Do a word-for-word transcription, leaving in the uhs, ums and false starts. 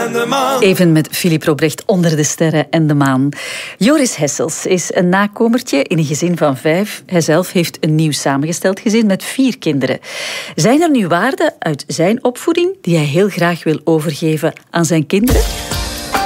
en de maan. Even met Philippe Robrecht, Onder de sterren en de maan. Joris Hessels is een nakomertje in een gezin van vijf. Hij zelf heeft een nieuw samengesteld gezin met vier kinderen. Zijn er nu waarden uit zijn opvoeding die hij heel graag wil overgeven aan zijn kinderen?